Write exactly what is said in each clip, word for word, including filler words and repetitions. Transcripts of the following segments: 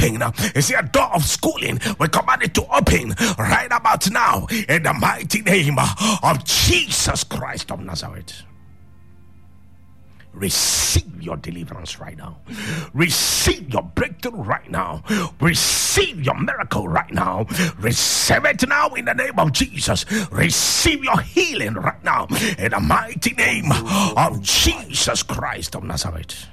open. Is there a door of schooling? We command it to open right about now in the mighty name of Jesus Christ of Nazareth. Receive your deliverance right now. Receive your breakthrough right now. Receive your miracle right now. Receive it now in the name of Jesus. Receive your healing right now in the mighty name of Jesus Christ of Nazareth.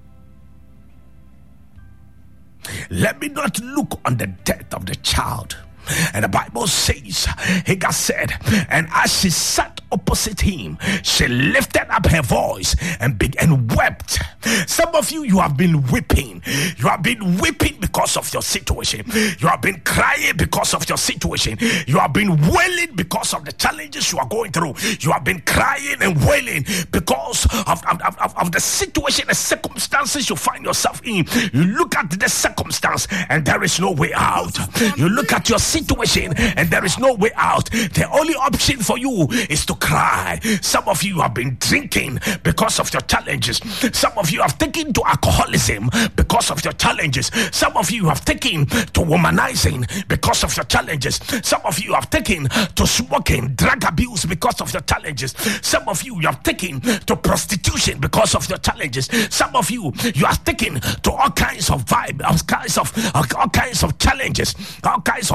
Let me not look on the death of the child. And the Bible says, Hagar said, and as she sat opposite him, she lifted up her voice and began wept. Some of you, you have been weeping. You have been weeping because of your situation. You have been crying because of your situation. You have been wailing because of the challenges you are going through. You have been crying and wailing because of, of, of, of the situation, the circumstances you find yourself in. You look at the circumstance and there is no way out. You look at your situation and there is no way out. The only option for you is to cry. Some of you have been drinking because of your challenges. Some of you have taken to alcoholism because of your challenges. Some of you have taken to womanizing because of your challenges. Some of you have taken to smoking, drug abuse because of your challenges. Some of you, you have taken to prostitution because of your challenges. Some of you, you have taken to all kinds of vibe, all kinds of all kinds of challenges, all kinds of